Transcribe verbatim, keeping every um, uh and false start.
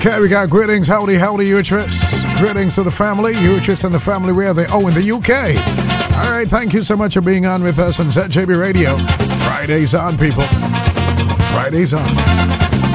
Okay, we got greetings, howdy, howdy, Uterus. Greetings to the family, Uterus and the family where they oh in the U K. All right, thank you so much for being on with us on Z J B Radio. Fridays on, people. Fridays on.